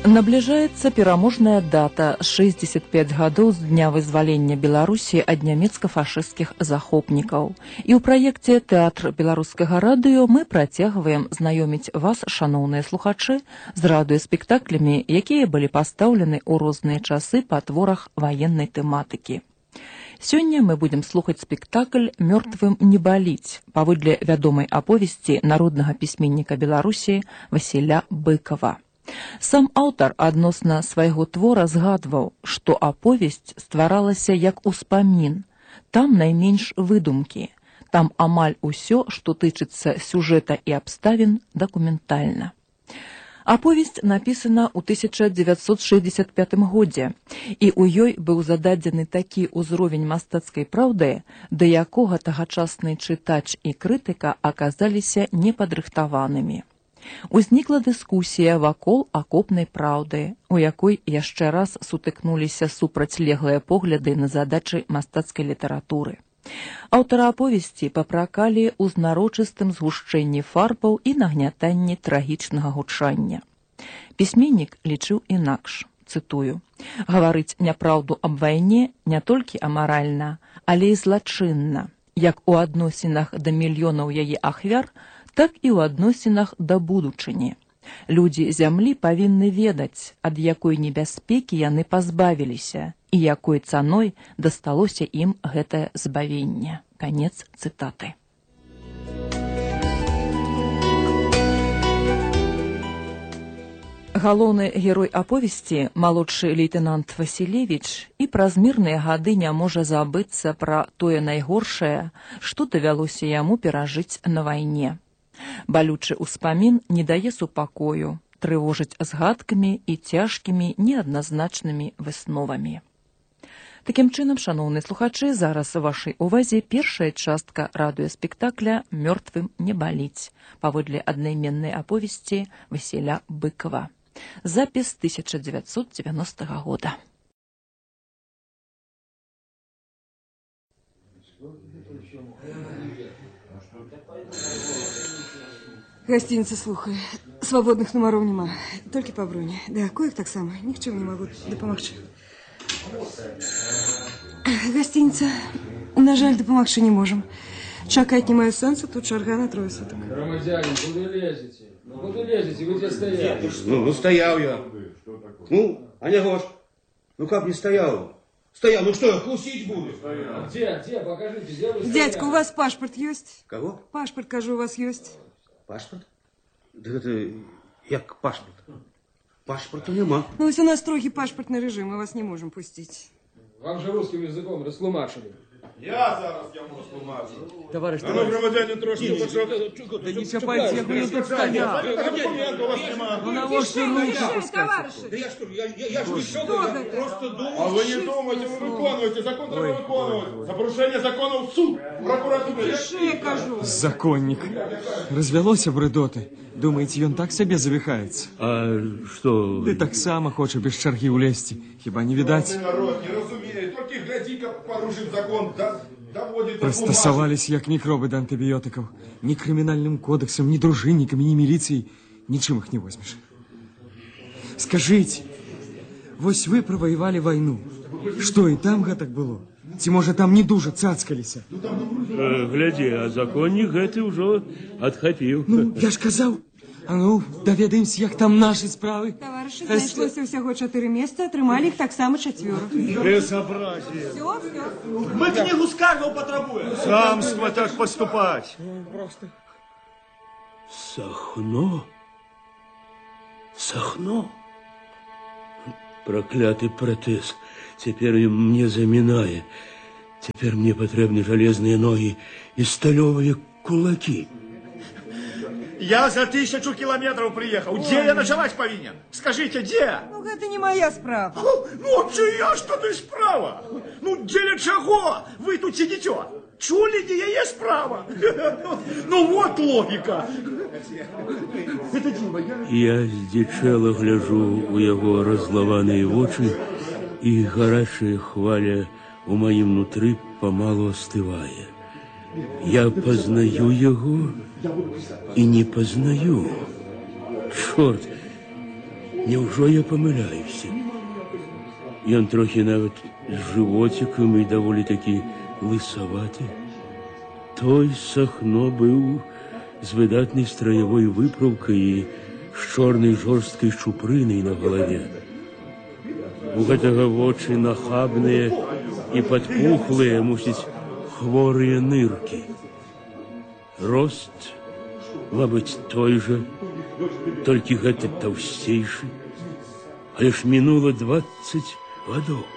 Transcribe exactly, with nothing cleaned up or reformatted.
Набліжаецца пераможная дата шэсцьдзесят пяць гадоў з дня вызвалення Беларусі ад нямецка-фашысцкіх захопнікаў. І ў праекце «Тэатр беларускага радыё» мы працягваем знаёміць вас, шаноўныя слухачы, з радыёспектаклямі, якія былі пастаўлены ў розныя часы па творах ваеннай тэматыкі. Сёння мы будем слухаць спектакль «Мёртвым не баліць» паводле вядомай аповесці народнага пісьменніка Беларусі Васіля Быкова. Сам аўтар адносна свайго твора згадваў, што аповесць стваралася як успамін. Там найменш выдумкі. Там амаль усё, што тычыцца сюжэта і абставін, дакументальна. Аповесць напісана ў тысяча дзевяцьсот шэсцьдзесят пятым годзе, і ў ёй быў зададзены такі ўзровень мастацкай праўды, да якога тагачасны чытач і крытыка аказаліся непадрыхтаванымі. Узнікла дыскусія вакол акопнай праўды, у якой яшчэ раз сутыкнуліся супрацьлеглыя погляды на задачы мастацкай літаратуры. Аўтара аповесці папракалі ў знарочыстым згушчэнні фарбаў і нагнятанні трагічнага гучання. Пісьменнік лічыў інакш, цытую: «Гаварыць няпраўду аб вайне не толькі амаральна, але і злачынна, як у адносінах да мільёнаў яе ахвяр, так і ў адносінах да будучыні. Людзі зямлі павінны ведаць, ад якой небяспекі яны пазбавіліся і якой цаной дасталося ім гэтае збавенне». Канец цытаты. Галоўны герой аповесці, малодшы лейтэнант Васілевіч, і праз мірныя гады не можа забыцца пра тое найгоршае, што давялося яму перажыць на вайне. Балючы ўспамін не дае супакою, трывожыць згадкамі і цяжкімі неадназначнымі высновамі. Такім чынам, шаноўныя слухачы, зараз у вашай увазе першая частка радыёспектакля «Мёртвым не баліць» паводле аднайменнай аповесці Васіля Быкова. Запіс тысяча дзевяцьсот дзевяностага года. Гостиница, слухай. Свободных номеров нема. Только по броне. Да, коих так само. Ни к чему не могу допомагчи. Гостиница. На жаль, допомагчи не можем. Чакать не маю сенсу, тут шарга на трое суток. Громадянин, куда лезете? Ну, куда лезете? Вы где стояли? Ну, ну, стоял я. Ну, а не Гош, ну как не стоял? Стоял, ну что, я кусить буду? А где, где? Покажите, где вы стояли? Дядька, у вас пашпорт есть? Кого? Пашпорт, кажу, у вас есть. Пашпорт? Да это як пашпорт? Пашпорту нема. Ну, если у нас строгий пашпортный режим, мы вас не можем пустить. Вам же русским языком растлумачили. Я зараз яму розтлумачу. Товарищ, А ну, громадянин, трошки почав. да не чапайте, я говорю, тут стоял. Документу у вас нема. Ну, на ваш руку Да я что, я, я, я же не шел, я просто думал. А вы не думайте, вы виконуєте. Закон треба виконувати. За порушення закону в суд. Прокуратура. Пиши, кажу. Законник. Развелося бредоты. Думаете, он так себе завихается? А что? Ты так само хочешь без чарги улезти. Хіба не видать? Народ не розуміє. Тільки гляді, як порушив закон, да, доводить до Пристосовались, як микробы до антибиотиков. Ни криминальным кодексом, ни дружинниками, ни милицией. Ничем их не возьмешь. Скажите, вось вы провоевали войну. Что, и там гэтак было? Ці, може, там не дуже цацкаліся? Э, гляди, а законник гэты уже отхопил. Ну, я ж казав. А ну, даведаемся, як там наши справы. Товарищи, знайшлося всього чотири місця, тримали їх так само четверо. Безобразие. Все, все. Мы книгу скаргов потребуем. Хамство так поступать. Просто. Сахно? Сахно? Проклятый протез. Теперь мне заминает. Теперь мне потребны железные ноги и сталевые кулаки. Я за тысячу километров приехал. Где я ночевать повинен? Скажите, где? Ну, это не моя справа. Ну, чия ж тоді справа? Ну, для чего вы тут сидите? Чули, где я есть справа? Ну, вот логика. Это Дима, я... Я здичело гляжу у его разлованные очи, и горячая хваля у моим внутри помалу остывая. Я познаю его и не познаю. Черт, Няўжо я памыляюся? Ён трохі нават з жывоцікам і даволі такі лысаваты. Той Сахно быў з выдатнай страявой выпраўкай і з чорнай жорсткай чупрынай на галаве. У гэтага вочы нахабныя і падпухлыя, мусіць, хворыя ныркі. Рост, мабыць, той жа, толькі гэты таўсцейшы. Але ж мінула дваццаць гадоў.